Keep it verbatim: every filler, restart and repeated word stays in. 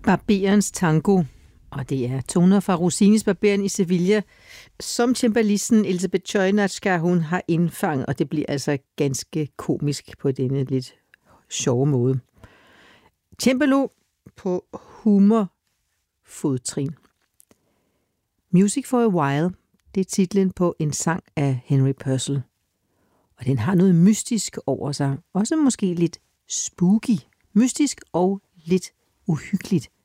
Barberens tango, og det er toner fra Rossinis Barberen i Sevilla, som cembalisten Elisabeth Chojnacka, hun har indfanget, og det bliver altså ganske komisk på denne lidt sjove måde. Cembalo på humorfodtrin. Music for a While, det er titlen på en sang af Henry Purcell. Og den har noget mystisk over sig, også måske lidt spooky, mystisk og lidt uhyggeligt.